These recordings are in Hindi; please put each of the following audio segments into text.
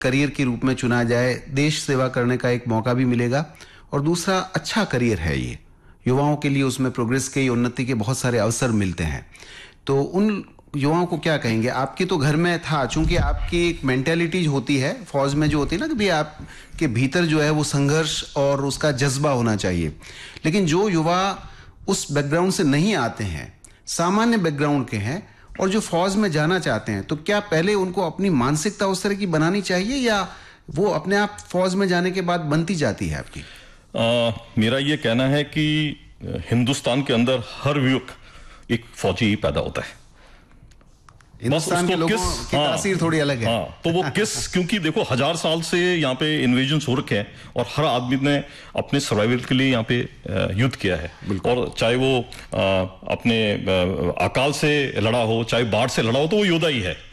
करियर के रूप में चुना जाए, देश सेवा करने का एक मौका भी मिलेगा, और दूसरा अच्छा करियर है ये, युवाओं के लिए उसमें प्रोग्रेस के, उन्नति के बहुत सारे अवसर मिलते हैं। तो उन युवाओं को क्या कहेंगे? आपके तो घर में था, चूंकि आपकी एक मेंटेलिटी होती है फौज में जो होती है ना, कि भाई आपके भीतर जो है वो संघर्ष और उसका जज्बा होना चाहिए, लेकिन जो युवा उस बैकग्राउंड से नहीं आते हैं, सामान्य बैकग्राउंड के हैं और जो फौज में जाना चाहते हैं, तो क्या पहले उनको अपनी मानसिकता उस तरह की बनानी चाहिए या वो अपने आप फौज में जाने के बाद बनती जाती है आपकी? मेरा ये कहना है कि हिंदुस्तान के अंदर हर युवक एक फौजी ही पैदा होता है। हिंदुस्तान के लोगों की तासीर थोड़ी अलग है। तो वो क्योंकि देखो 1000 साल से यहाँ पे इन्वेजन हो रखे हैं और हर आदमी ने अपने सर्वाइवल के लिए यहाँ पे युद्ध किया है, और चाहे वो अपने अकाल से लड़ा हो, चाहे बाढ़ से लड़ा हो, तो वो योद्धा ही है।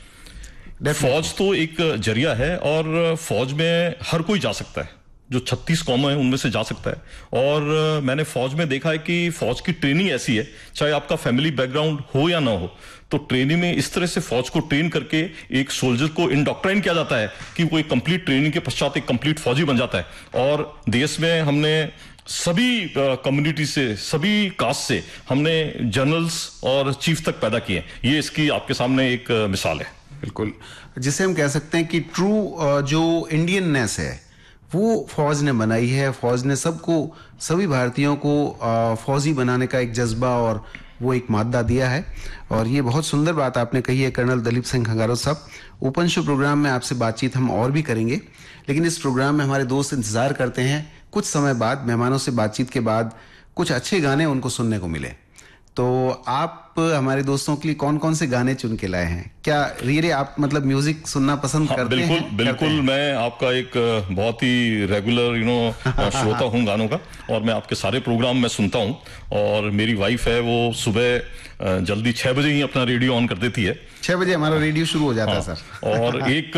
फौज तो एक जरिया है और फौज में हर कोई जा सकता है, जो 36 कौमें हैं उनमें से जा सकता है। और मैंने फौज में देखा है कि फौज की ट्रेनिंग ऐसी है, चाहे आपका फैमिली बैकग्राउंड हो या ना हो, तो ट्रेनिंग में इस तरह से फौज को ट्रेन करके एक सोल्जर को इंडोक्ट्राइन किया जाता है कि वो एक कंप्लीट ट्रेनिंग के पश्चात एक कंप्लीट फौजी बन जाता है। और देश में हमने सभी कम्युनिटी से, सभी कास्ट से हमने जनरल्स और चीफ तक पैदा किए। ये इसकी आपके सामने एक मिसाल है। बिल्कुल, जिसे हम कह सकते हैं कि ट्रू जो इंडियननेस है वो फौज ने बनाई है। फौज ने सबको, सभी भारतीयों को फौजी बनाने का एक जज्बा और वो एक मादा दिया है। और ये बहुत सुंदर बात आपने कही है कर्नल दलीप सिंह खंगारोत साहब। ओपन शो प्रोग्राम में आपसे बातचीत हम और भी करेंगे, लेकिन इस प्रोग्राम में हमारे दोस्त इंतजार करते हैं कुछ समय बाद, मेहमानों से बातचीत के बाद कुछ अच्छे गाने उनको सुनने को मिले। तो आप हमारे दोस्तों के लिए कौन कौन से गाने चुन के लाए हैं? क्या रियली आप मतलब म्यूजिक सुनना पसंद करते हैं? बिल्कुल, मैं आपका एक बहुत ही रेगुलर श्रोता हूँ गानों का, और मैं आपके सारे प्रोग्राम में सुनता हूँ। और मेरी वाइफ है, वो सुबह जल्दी 6 बजे ही अपना रेडियो ऑन कर देती है। 6 बजे हमारा रेडियो शुरू हो जाता है सर। और एक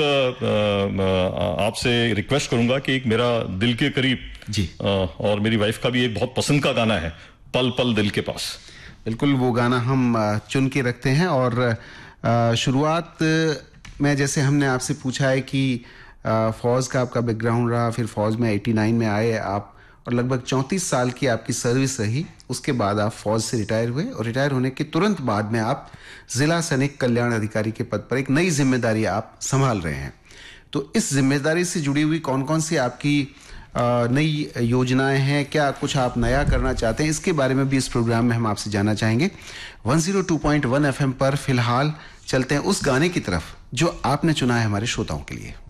आपसे रिक्वेस्ट करूंगा कि एक मेरा दिल के करीब जी, और मेरी वाइफ का भी एक बहुत पसंद का गाना है, पल पल दिल के पास। बिल्कुल, वो गाना हम चुन के रखते हैं। और शुरुआत में जैसे हमने आपसे पूछा है कि फौज का आपका बैकग्राउंड रहा, फिर फौज में 89 में आए आप और लगभग 34 साल की आपकी सर्विस रही। उसके बाद आप फौज से रिटायर हुए और रिटायर होने के तुरंत बाद में आप जिला सैनिक कल्याण अधिकारी के पद पर एक नई जिम्मेदारी आप संभाल रहे हैं। तो इस जिम्मेदारी से जुड़ी हुई कौन कौन सी आपकी नई योजनाएं हैं? क्या कुछ आप नया करना चाहते हैं? इसके बारे में भी इस प्रोग्राम में हम आपसे जानना चाहेंगे। 102.1 FM पर फिलहाल चलते हैं उस गाने की तरफ जो आपने चुना है हमारे श्रोताओं के लिए।